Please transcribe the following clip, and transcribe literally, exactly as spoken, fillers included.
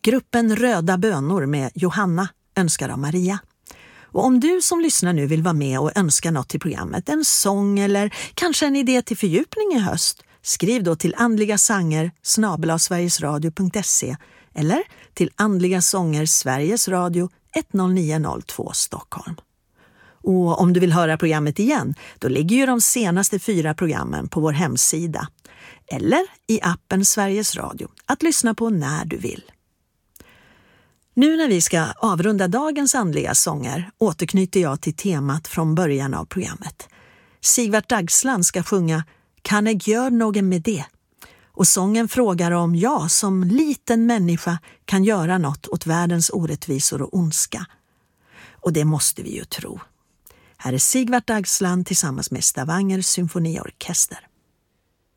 Gruppen Röda bönor med Johanna önskar av Maria. Och om du som lyssnar nu vill vara med och önska något till programmet, en sång eller kanske en idé till fördjupning i höst, skriv då till andligasanger snabel-a sverigesradio punkt se eller till Andliga sånger Sveriges Radio ett noll nio noll två Stockholm. Och om du vill höra programmet igen, då ligger ju de senaste fyra programmen på vår hemsida eller i appen Sveriges Radio att lyssna på när du vill. Nu när vi ska avrunda dagens andliga sånger återknyter jag till temat från början av programmet. Sigvart Dagsland ska sjunga Kan jag göra någon med det? Och sången frågar om jag som liten människa kan göra något åt världens orättvisor och ondska. Och det måste vi ju tro. Här är Sigvart Dagsland tillsammans med Stavanger symfoniorkester.